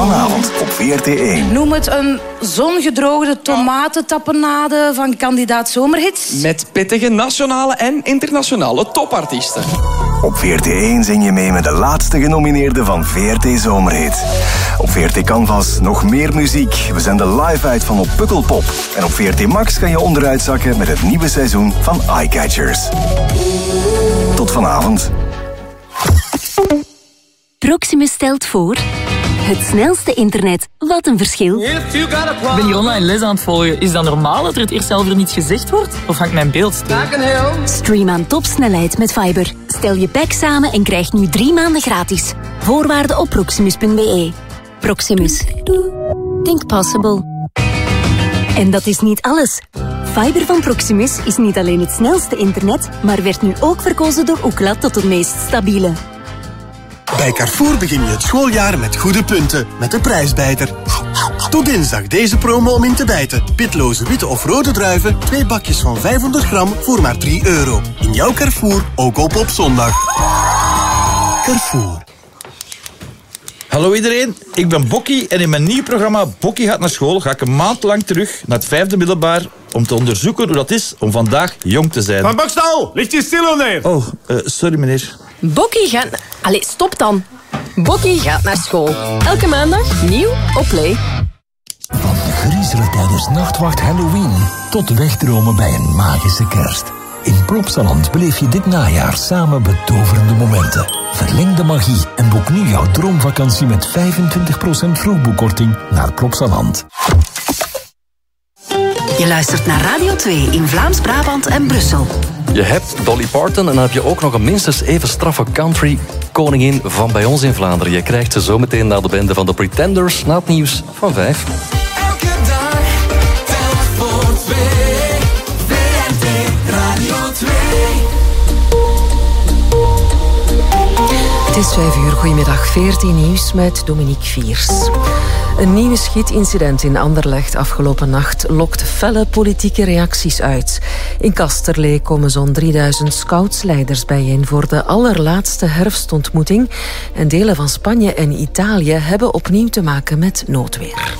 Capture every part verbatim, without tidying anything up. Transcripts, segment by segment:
Vanavond op V R T één. Noem het een zongedroogde tomatentapenade van kandidaat Zomerhits. Met pittige nationale en internationale topartiesten. Op V R T één zing je mee met de laatste genomineerden van V R T Zomerhit. Op V R T Canvas nog meer muziek. We zenden live uit van op Pukkelpop. En op V R T Max kan je onderuit zakken met het nieuwe seizoen van Eyecatchers. Tot vanavond. Proximus stelt voor... Het snelste internet. Wat een verschil. Ben je online les aan het volgen? Is dat normaal dat er het eerst zelf er niet gezegd wordt? Of hangt mijn beeld stil? Stream aan topsnelheid met Fiber. Stel je pack samen en krijg nu drie maanden gratis. Voorwaarden op proximus punt b e. Proximus. Think possible. En dat is niet alles. Fiber van Proximus is niet alleen het snelste internet, maar werd nu ook verkozen door Ookla tot het meest stabiele. Bij Carrefour begin je het schooljaar met goede punten, met de prijsbijter. Tot dinsdag deze promo om in te bijten. Pitloze witte of rode druiven, twee bakjes van vijfhonderd gram voor maar drie euro. In jouw Carrefour, ook op op zondag. Carrefour. Hallo iedereen, ik ben Bokkie en in mijn nieuw programma Bokkie gaat naar school ga ik een maand lang terug naar het vijfde middelbaar om te onderzoeken hoe dat is om vandaag jong te zijn. Van Bokstal, ligt je stil of nee? Oh, uh, sorry meneer. Bokkie gaat... Allee, stop dan. Bokkie gaat naar school. Elke maandag nieuw op Play. Van griezelen tijdens Nachtwacht Halloween tot wegdromen bij een magische kerst. In Plopsaland beleef je dit najaar samen betoverende momenten. Verleng de magie en boek nu jouw droomvakantie met vijfentwintig procent vroegboekkorting naar Plopsaland. Je luistert naar Radio twee in Vlaams-Brabant en Brussel. Je hebt Dolly Parton en dan heb je ook nog een minstens even straffe country koningin van bij ons in Vlaanderen. Je krijgt ze zometeen naar de bende van de Pretenders na het nieuws van vijf. Elke dag telt voor twee. V R T Radio twee. Het is vijf uur. Goedemiddag. V R T Nieuws met Dominique Viers. Een nieuw schietincident in Anderlecht afgelopen nacht lokt felle politieke reacties uit. In Kasterlee komen zo'n drieduizend scoutsleiders bijeen voor de allerlaatste herfstontmoeting. En delen van Spanje en Italië hebben opnieuw te maken met noodweer.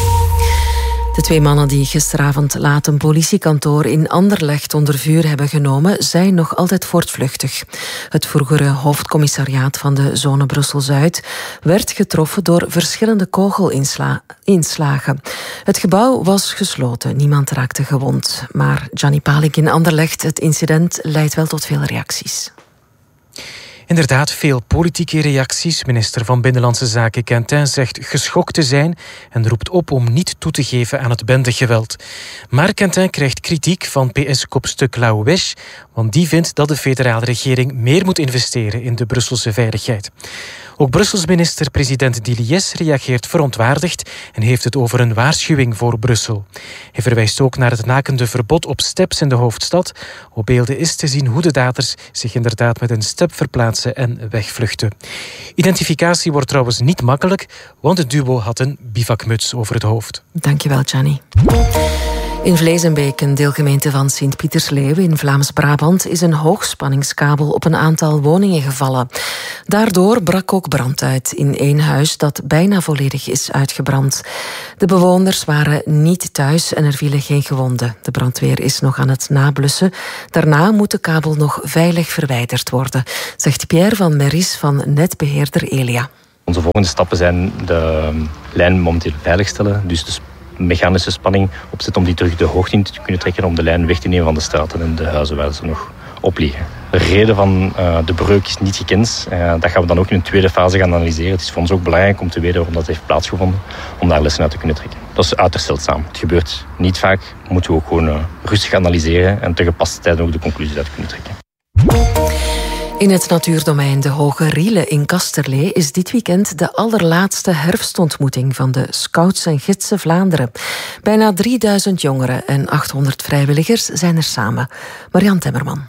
De twee mannen die gisteravond laat een politiekantoor in Anderlecht onder vuur hebben genomen, zijn nog altijd voortvluchtig. Het vroegere hoofdcommissariaat van de zone Brussel-Zuid werd getroffen door verschillende kogelinslagen. Het gebouw was gesloten, niemand raakte gewond. Maar Gianni Palik in Anderlecht, het incident leidt wel tot veel reacties. Inderdaad, veel politieke reacties. Minister van Binnenlandse Zaken Quentin zegt geschokt te zijn en roept op om niet toe te geven aan het bendegeweld. Maar Quentin krijgt kritiek van P S-kopstuk Louwesh, want die vindt dat de federale regering meer moet investeren in de Brusselse veiligheid. Ook Brussels minister-president Diliès reageert verontwaardigd en heeft het over een waarschuwing voor Brussel. Hij verwijst ook naar het nakende verbod op steps in de hoofdstad. Op beelden is te zien hoe de daders zich inderdaad met een step verplaatsen en wegvluchten. Identificatie wordt trouwens niet makkelijk, want het duo had een bivakmuts over het hoofd. Dankjewel, Gianni. In Vleesenbeek, een deelgemeente van Sint-Pietersleeuwen in Vlaams-Brabant, is een hoogspanningskabel op een aantal woningen gevallen. Daardoor brak ook brand uit in één huis dat bijna volledig is uitgebrand. De bewoners waren niet thuis en er vielen geen gewonden. De brandweer is nog aan het nablussen. Daarna moet de kabel nog veilig verwijderd worden, zegt Pierre van Meris van netbeheerder Elia. Onze volgende stappen zijn de lijn momenteel veiligstellen, dus de mechanische spanning opzetten om die terug de hoogte in te kunnen trekken, om de lijn weg te nemen van de straten en de huizen waar ze nog op liggen. De reden van uh, de breuk is niet gekend. Uh, dat gaan we dan ook in een tweede fase gaan analyseren. Het is voor ons ook belangrijk om te weten waarom dat heeft plaatsgevonden, om daar lessen uit te kunnen trekken. Dat is uiterst zeldzaam. Het gebeurt niet vaak. Moeten we ook gewoon uh, rustig analyseren en te gepaste tijd ook de conclusies uit kunnen trekken. In het natuurdomein De Hoge Riele in Kasterlee is dit weekend de allerlaatste herfstontmoeting van de Scouts en Gidsen Vlaanderen. Bijna drieduizend jongeren en achthonderd vrijwilligers zijn er samen. Marianne Temmerman.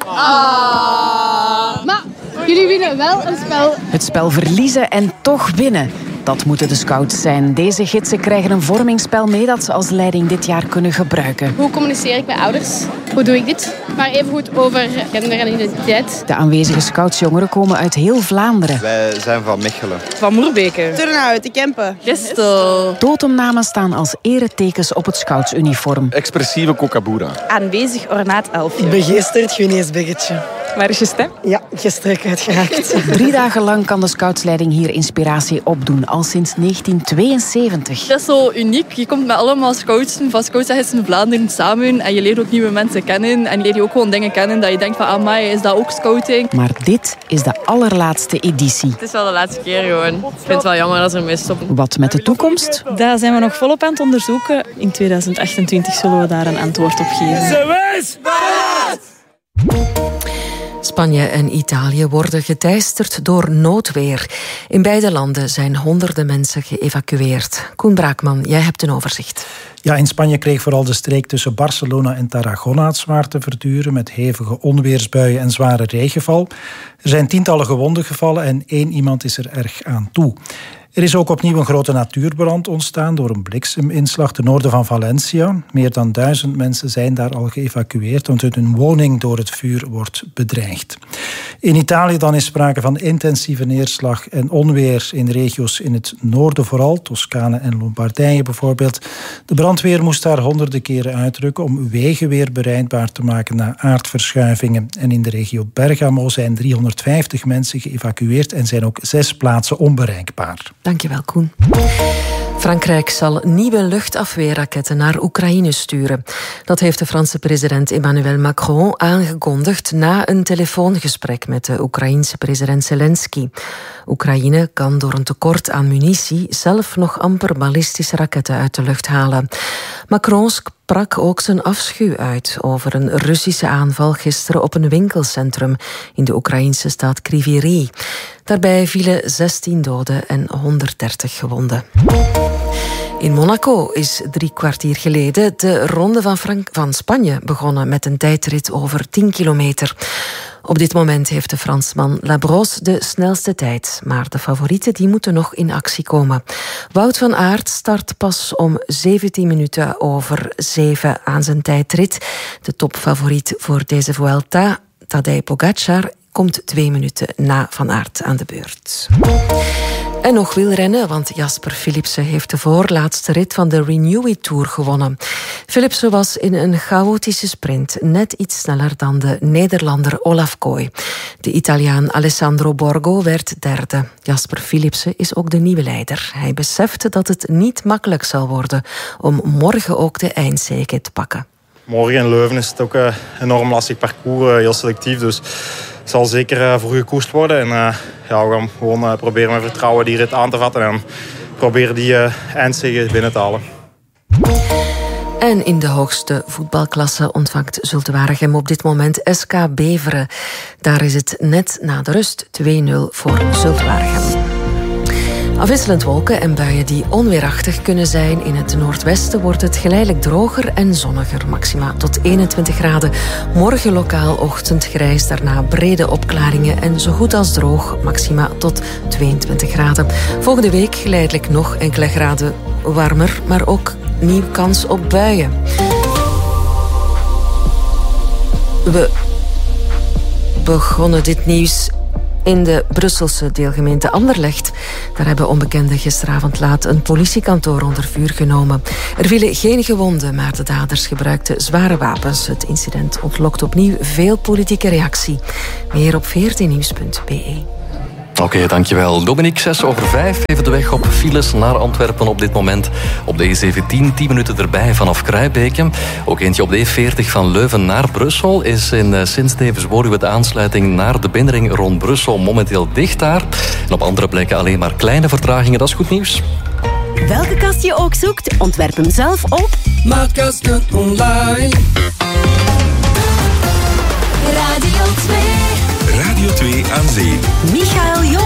Ah. Maar jullie winnen wel een spel. Het spel verliezen en toch winnen. Dat moeten de scouts zijn. Deze gidsen krijgen een vormingsspel mee dat ze als leiding dit jaar kunnen gebruiken. Hoe communiceer ik met ouders? hoe doe ik dit? Maar evengoed over gender en identiteit. De aanwezige scoutsjongeren komen uit heel Vlaanderen. Wij zijn van Mechelen. Van Moerbeke. Turnhout, de Kempen. Gestel. Totemnamen staan als eretekens op het scoutsuniform. Expressieve Kokabura. Aanwezig ornaat elfje. Begeesterd Guinees-biggetje. Waar is je stem? Ja, gisteren uitgeraakt. Drie dagen lang kan de scoutsleiding hier inspiratie opdoen, al sinds negentien tweeënzeventig. Dat is zo uniek. Je komt met allemaal scoutsen van Scoutsagents in Vlaanderen samen en je leert ook nieuwe mensen kennen en leer je ook gewoon dingen kennen dat je denkt van amai, is dat ook scouting? Maar dit is de allerlaatste editie. Het is wel de laatste keer gewoon. Ik vind het wel jammer dat ze ermee stoppen. Wat met de toekomst? Daar zijn we nog volop aan het onderzoeken. In tweeduizend achtentwintig zullen we daar een antwoord op geven. Spanje en Italië worden geteisterd door noodweer. In beide landen zijn honderden mensen geëvacueerd. Koen Braakman, jij hebt een overzicht. Ja, in Spanje kreeg vooral de streek tussen Barcelona en Tarragona het zwaar te verduren, met hevige onweersbuien en zware regenval. Er zijn tientallen gewonden gevallen en één iemand is er erg aan toe. Er is ook opnieuw een grote natuurbrand ontstaan door een blikseminslag ten noorden van Valencia. Meer dan duizend mensen zijn daar al geëvacueerd, omdat hun woning door het vuur wordt bedreigd. In Italië dan is sprake van intensieve neerslag en onweer in regio's in het noorden vooral, Toscane en Lombardije bijvoorbeeld. De brandweer moest daar honderden keren uitrukken om wegen weer bereikbaar te maken na aardverschuivingen. En in de regio Bergamo zijn driehonderdvijftig mensen geëvacueerd en zijn ook zes plaatsen onbereikbaar. Dankjewel, Koen. Frankrijk zal nieuwe luchtafweerraketten naar Oekraïne sturen. Dat heeft de Franse president Emmanuel Macron aangekondigd na een telefoongesprek met de Oekraïense president Zelensky. Oekraïne kan door een tekort aan munitie zelf nog amper ballistische raketten uit de lucht halen. Macron sprak ook zijn afschuw uit over een Russische aanval gisteren op een winkelcentrum in de Oekraïnse stad Kryvyi. Daarbij vielen zestien doden en honderddertig gewonden. In Monaco is drie kwartier geleden de Ronde van, Frank- van Spanje begonnen met een tijdrit over tien kilometer. Op dit moment heeft de Fransman Labrosse de snelste tijd, maar de favorieten die moeten nog in actie komen. Wout van Aert start pas om zeventien minuten over zeven aan zijn tijdrit. De topfavoriet voor deze Vuelta, Tadej Pogacar, komt twee minuten na Van Aert aan de beurt. En nog wielrennen, want Jasper Philipsen heeft de voorlaatste rit van de Renew It Tour gewonnen. Philipsen was in een chaotische sprint net iets sneller dan de Nederlander Olaf Kooi. De Italiaan Alessandro Borgo werd derde. Jasper Philipsen is ook de nieuwe leider. Hij besefte dat het niet makkelijk zal worden om morgen ook de eindzege te pakken. Morgen in Leuven is het ook een enorm lastig parcours, heel selectief. Dus het zal zeker voor gekoerst worden. En uh, ja, we gaan gewoon uh, proberen met vertrouwen die rit aan te vatten. En proberen die uh, eindzege binnen te halen. En in de hoogste voetbalklasse ontvangt Zulte Waregem op dit moment S K Beveren. Daar is het net na de rust twee nul voor Zulte Waregem. Afwisselend wolken en buien die onweerachtig kunnen zijn. In het noordwesten wordt het geleidelijk droger en zonniger. Maxima tot eenentwintig graden. Morgen lokaal ochtendgrijs, daarna brede opklaringen en zo goed als droog. Maxima tot tweeëntwintig graden. Volgende week geleidelijk nog enkele graden warmer, maar ook nieuw kans op buien. We begonnen dit nieuws in de Brusselse deelgemeente Anderlecht. Daar hebben onbekenden gisteravond laat een politiekantoor onder vuur genomen. Er vielen geen gewonden, maar de daders gebruikten zware wapens. Het incident ontlokt opnieuw veel politieke reactie. Meer op veertien nieuws punt b e. Oké, okay, dankjewel. Dominique, zes over vijf. Even de weg op files naar Antwerpen op dit moment. Op de E zeventien, tien minuten erbij vanaf Kruijbeke. Ook eentje op de E veertig van Leuven naar Brussel. Is in Sint-Stevens-Woluwe de aansluiting naar de binnenring rond Brussel momenteel dicht daar. En op andere plekken alleen maar kleine vertragingen. Dat is goed nieuws. Welke kast je ook zoekt, ontwerp hem zelf op Maatkasten online. Radio twee. Radio twee aan zee. Michael Jong.